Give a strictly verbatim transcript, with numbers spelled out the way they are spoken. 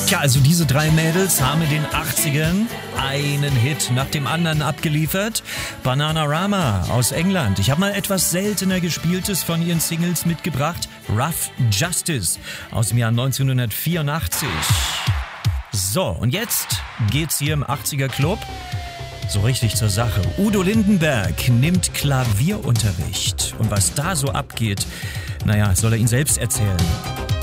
Tja, also diese drei Mädels haben in den achtzigern einen Hit nach dem anderen abgeliefert. Bananarama aus England. Ich habe mal etwas seltener gespieltes von ihren Singles mitgebracht. Rough Justice aus dem Jahr neunzehnhundertvierundachtzig. So, und jetzt geht's hier im achtziger Club so richtig zur Sache. Udo Lindenberg nimmt Klavierunterricht. Und was da so abgeht, naja, soll er ihn selbst erzählen.